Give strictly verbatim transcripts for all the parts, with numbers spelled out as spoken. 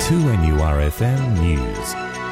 two N U R F M News.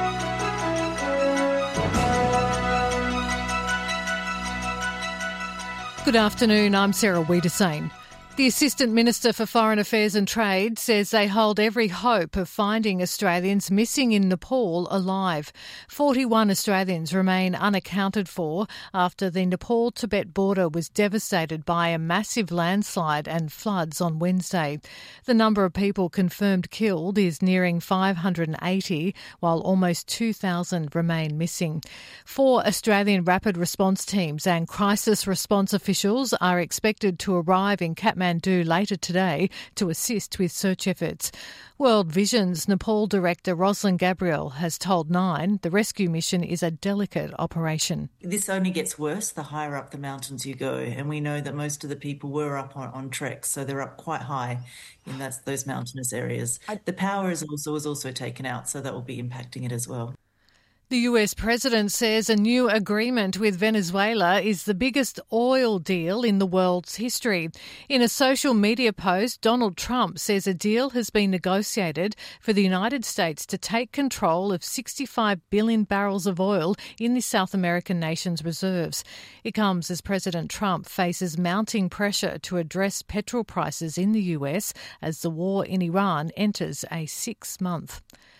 Good afternoon, I'm Sarah Wiedersane. The Assistant Minister for Foreign Affairs and Trade says they hold every hope of finding Australians missing in Nepal alive. forty-one Australians remain unaccounted for after the Nepal-Tibet border was devastated by a massive landslide and floods on Wednesday. The number of people confirmed killed is nearing five hundred eighty, while almost two thousand remain missing. Four Australian rapid response teams and crisis response officials are expected to arrive in Kathmandu later today to assist with search efforts. World Vision's Nepal director Rosalind Gabriel has told Nine the rescue mission is a delicate operation. This only gets worse the higher up the mountains you go, and we know that most of the people were up on, on treks, so they're up quite high in that's, those mountainous areas. The power is also, was also taken out, so that will be impacting it as well. The U S president says a new agreement with Venezuela is the biggest oil deal in the world's history. In a social media post, Donald Trump says a deal has been negotiated for the United States to take control of sixty-five billion barrels of oil in the South American nation's reserves. It comes as President Trump faces mounting pressure to address petrol prices in the U S as the war in Iran enters a sixth month.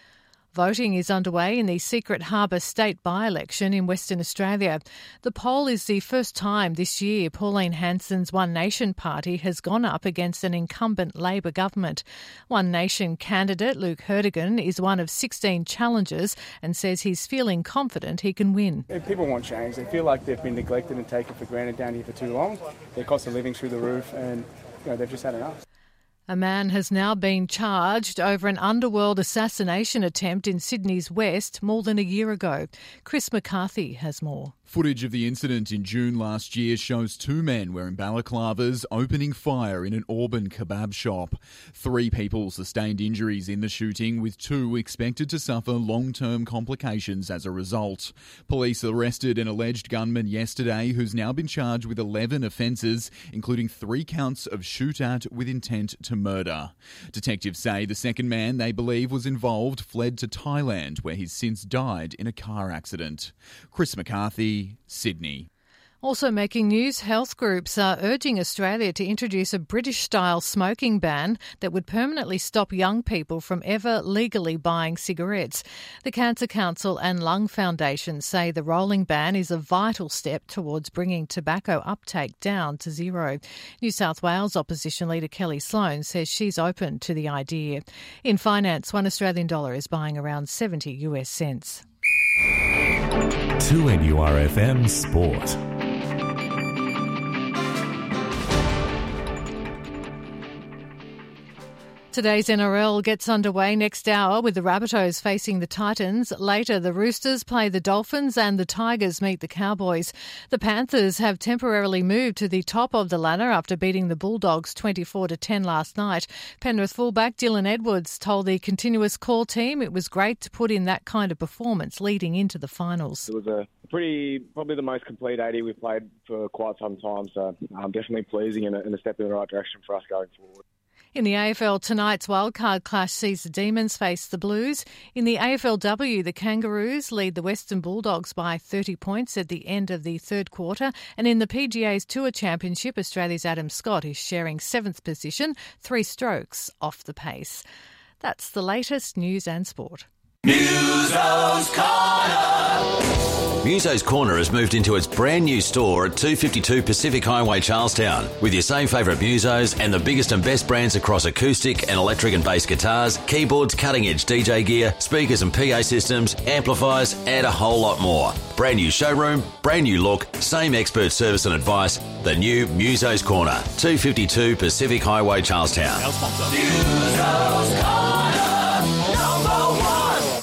Voting is underway in the Secret Harbour state by-election in Western Australia. The poll is the first time this year Pauline Hanson's One Nation party has gone up against an incumbent Labor government. One Nation candidate Luke Herdigan is one of sixteen challengers and says he's feeling confident he can win. If people want change. They feel like they've been neglected and taken for granted down here for too long. Their cost of living through the roof, and you know, they've just had enough. A man has now been charged over an underworld assassination attempt in Sydney's West more than a year ago. Chris McCarthy has more. Footage of the incident in June last year shows two men wearing balaclavas opening fire in an Auburn kebab shop. Three people sustained injuries in the shooting, with two expected to suffer long-term complications as a result. Police arrested an alleged gunman yesterday who's now been charged with eleven offences, including three counts of shoot at with intent to murder. Detectives say the second man they believe was involved fled to Thailand, where he's since died in a car accident. Chris McCarthy, Sydney. Also making news, health groups are urging Australia to introduce a British-style smoking ban that would permanently stop young people from ever legally buying cigarettes. The Cancer Council and Lung Foundation say the rolling ban is a vital step towards bringing tobacco uptake down to zero. New South Wales opposition leader Kelly Sloan says she's open to the idea. In finance, one Australian dollar is buying around seventy US cents. two N U R F M Sport. Today's N R L gets underway next hour with the Rabbitohs facing the Titans. Later, the Roosters play the Dolphins and the Tigers meet the Cowboys. The Panthers have temporarily moved to the top of the ladder after beating the Bulldogs twenty-four to ten last night. Penrith fullback Dylan Edwards told the Continuous Call team it was great to put in that kind of performance leading into the finals. It was a pretty, probably the most complete eighty we've played for quite some time, so um, definitely pleasing and a, and a step in the right direction for us going forward. In the A F L, tonight's wildcard clash sees the Demons face the Blues. In the A F L W, the Kangaroos lead the Western Bulldogs by thirty points at the end of the third quarter. And in the P G A's Tour Championship, Australia's Adam Scott is sharing seventh position, three strokes off the pace. That's the latest news and sport. Muso's Corner. Muso's Corner has moved into its brand new store at two fifty-two Pacific Highway, Charlestown, with your same favourite Musos and the biggest and best brands across acoustic and electric and bass guitars, keyboards, cutting-edge D J gear, speakers and P A systems, amplifiers, and a whole lot more. Brand new showroom, brand new look, same expert service and advice. The new Muso's Corner, two fifty-two Pacific Highway, Charlestown. Muso's Corner, number one. Heading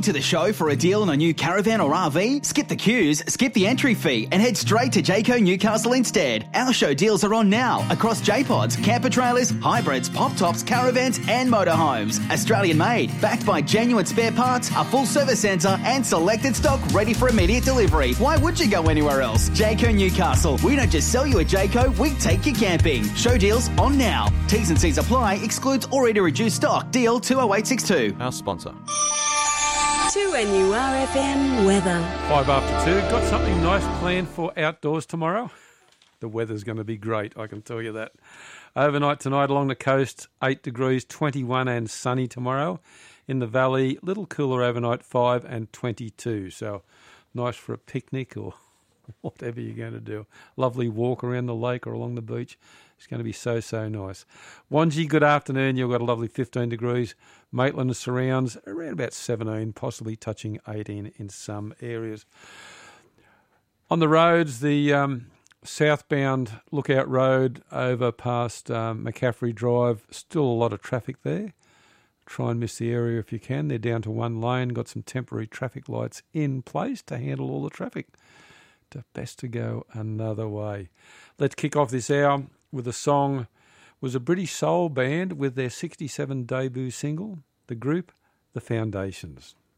Coming to the show for a deal on a new caravan or R V? Skip the queues, skip the entry fee and head straight to Jayco Newcastle instead. Our show deals are on now across J-Pods, camper trailers, hybrids, pop-tops, caravans and motorhomes. Australian made, backed by genuine spare parts, a full service centre and selected stock ready for immediate delivery. Why would you go anywhere else? Jayco Newcastle. We don't just sell you a Jayco, we take you camping. Show deals on now. T's and C's apply. Excludes already reduced stock. Deal two oh eight six two. Our sponsor. two N U R F M weather. Five after two. Got something nice planned for outdoors tomorrow. The weather's going to be great, I can tell you that. Overnight tonight along the coast, eight degrees, twenty-one and sunny tomorrow. In the valley, little cooler overnight, five and twenty-two. So nice for a picnic or whatever you're going to do. Lovely walk around the lake or along the beach. It's going to be so, so nice. Wangi, good afternoon. You've got a lovely fifteen degrees. Maitland and surrounds around about seventeen, possibly touching eighteen in some areas. On the roads, the um, southbound Lookout Road over past um, McCaffrey Drive, still a lot of traffic there. Try and miss the area if you can. They're down to one lane, got some temporary traffic lights in place to handle all the traffic. To best to go another way. Let's kick off this hour with a song. Was a British soul band with their sixty-seven debut single, the group The Foundations.